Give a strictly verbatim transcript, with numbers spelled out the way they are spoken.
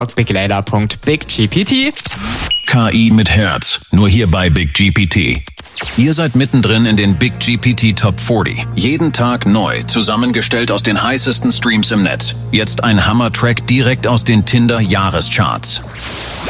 Begleiter punkt big G P T. K I mit Herz, nur hier bei Big G P T. Ihr seid mittendrin in den Big G P T Top vierzig. Jeden Tag neu, zusammengestellt aus den heißesten Streams im Netz. Jetzt ein Hammer-Track direkt aus den Tinder-Jahrescharts.